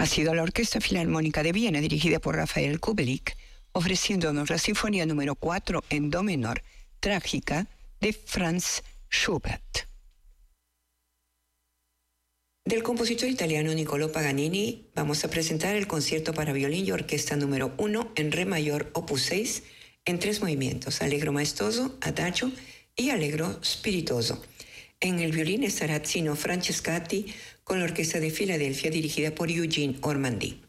Ha sido la Orquesta Filarmónica de Viena, dirigida por Rafael Kubelik, ofreciéndonos la Sinfonía número 4 en do menor, trágica, de Franz Schubert. Del compositor italiano Niccolò Paganini vamos a presentar el concierto para violín y orquesta número 1 en re mayor opus 6 en 3 movimientos, allegro maestoso, adagio y allegro spiritoso. En el violín estará Zino Francescatti con la Orquesta de Filadelfia dirigida por Eugene Ormandy.